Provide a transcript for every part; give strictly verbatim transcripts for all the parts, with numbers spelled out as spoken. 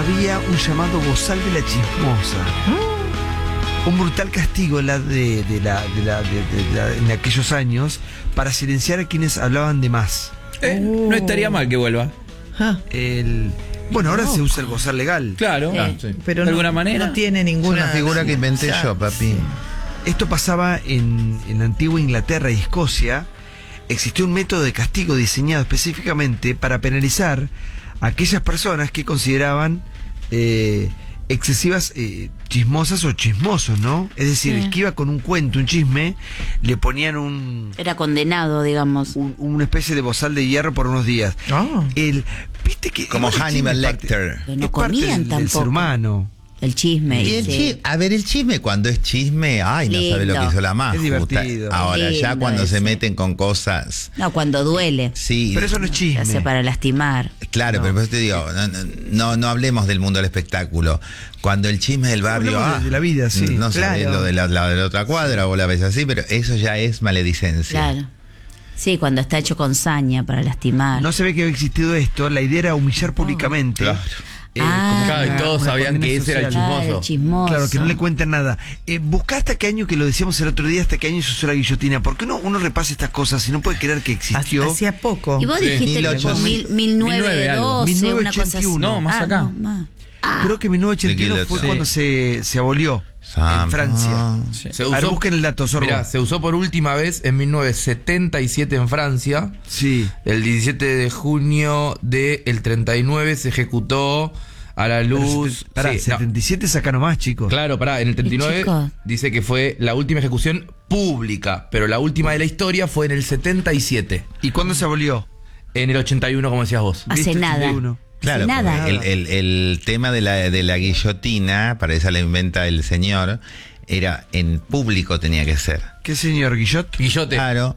había un llamado bozal de la chismosa. Un brutal castigo la de, de la, de la, de, de la, en aquellos años para silenciar a quienes hablaban de más. Eh, uh. No estaría mal que vuelva. Ah. El, bueno, ahora no. se usa el bozal legal. Claro, eh, ah, sí. Pero de alguna no, manera. No tiene ninguna. Es una figura que inventé ya, yo, papi. Sí. Esto pasaba en, en la antigua Inglaterra y Escocia. Existió un método de castigo diseñado específicamente para penalizar a aquellas personas que consideraban eh, excesivas eh, chismosas o chismosos, ¿no? Es decir, sí. el que iba con un cuento, un chisme, le ponían un... Era condenado, digamos. Un, una especie de bozal de hierro por unos días. Oh. El, ¿viste que como Hannibal Lecter. Que no comían del, tampoco. Del ser humano. El chisme. Y el sí. chisme, a ver, el chisme cuando es chisme, ay, no Lindo. sabe lo que hizo la más. Es divertido. Ahora, Lindo ya cuando ese. se meten con cosas. No, cuando duele. Sí. Pero eso no es chisme. Se hace para lastimar. Claro, no. pero por eso te digo, no, no, no hablemos del mundo del espectáculo. Cuando el chisme del barrio. Ah, de, de la vida, sí. No claro. sé, lo de la, la de la otra cuadra, vos la ves así, pero eso ya es maledicencia. Claro. Sí, cuando está hecho con saña para lastimar. No se ve que había existido esto. La idea era humillar públicamente. Claro. Eh, Ah, claro, y todos una sabían que ese era el social. chismoso. Claro, el chismoso. Claro, que no le cuenten nada. Eh, buscá hasta qué año, que lo decíamos el otro día, hasta qué año se usó la guillotina. Porque uno, uno repasa estas cosas y no puede creer que existió. Hacía poco. Y vos Sí. dijiste que fue mil, mil novecientos doce, mil novecientos una cosa así. ochenta y uno. No, más Ah, acá. no, más. Ah, Creo que mil novecientos ochenta y uno fue Sí. cuando se, se abolió Ah, en Francia. Sí. Se A ver, usó, busquen el dato, Sorbo. mirá, se usó por última vez en mil novecientos setenta y siete en Francia. Sí. El diecisiete de junio del treinta y nueve se ejecutó a la luz. Pará, sí, no. setenta y siete saca nomás, chicos. Claro, pará, en el treinta y nueve chicos. dice que fue la última ejecución pública, pero la última de la historia fue en el setenta y siete. ¿Y cuándo se abolió? En el ochenta y uno, como decías vos. Hace ¿Viste? nada. ochenta y uno. Claro, nada. el, el, el tema de la, de la guillotina, para esa la inventa el señor, era en público tenía que ser. ¿Qué señor Guillot? Guillote. Claro.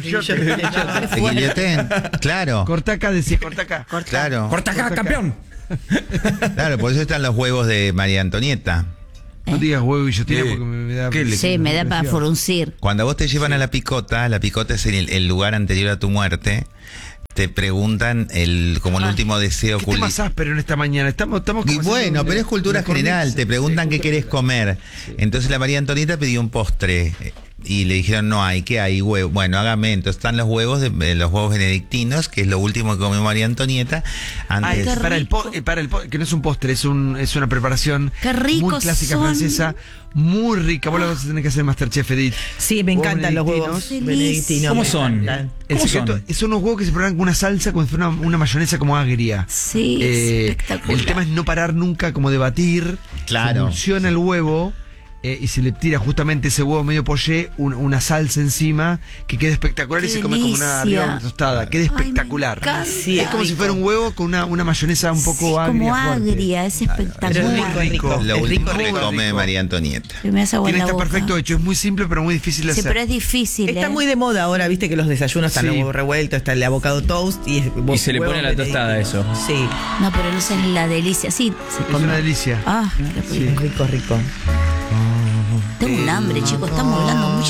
El guillotén, claro. Corta acá, decía, corta acá. Claro. ¡Corta acá, campeón! Claro, por eso están los huevos de María Antonieta. No digas huevo guillotina ¿Qué? porque me, me da... ¿Qué le- Sí, me da para fruncir. Cuando vos te llevan a la picota, la picota es el, el lugar anterior a tu muerte. Te preguntan el como el Ah. último deseo ¿Qué más culi- áspero en esta mañana? Estamos, estamos Y como bueno, haciendo pero es cultura una cornisa. general. Te preguntan qué querés comer. Entonces la María Antonieta pidió un postre eh, y le dijeron no hay, ¿qué hay? Huevo. Bueno, hágame. Entonces están los huevos de, de los huevos benedictinos, que es lo último que comió María Antonieta. Antes. Ay, qué Para el, po- eh, para el po- que no es un postre, es un es una preparación Qué ricos muy clásica son. francesa, muy rica. Vos la vas a tener que hacer Masterchef, Edith. Sí, me Huevos encantan los huevos benedictinos. benedictinos. ¿Cómo me son? encantan. El ¿Cómo secreto son? son unos huevos que se preparan con una salsa, como si fuera una, una mayonesa como agria. Sí, Eh, espectacular. el tema es no parar nunca como de batir. Claro. Se emulsiona el huevo eh, y se le tira justamente ese huevo medio poché, un- una salsa encima que queda espectacular. Qué y se come como una, delicia. arriba una tostada. Queda Ay, me espectacular. encanta. Sí, es como rico. si fuera un huevo con una, una mayonesa un poco Sí, agria. como fuerte. agria, es Pero espectacular. es Muy rico, es rico. rico. Lo Es último rico, que rico. come María Antonieta. Que me hace agua en Tiene la está boca. perfecto hecho. Es muy simple, pero muy difícil de Sí, hacer. pero es difícil. Está ¿eh? muy de moda ahora, viste que los desayunos están Sí. los huevos revueltos, está el avocado toast y, es- Y se le huevo pone a la tostada benedictino. eso. Sí, No, pero no esa es la delicia. Sí, se Es come. una delicia. Ah, qué rico. rico, rico. Tengo un hambre, chicos. Estamos hablando mucho.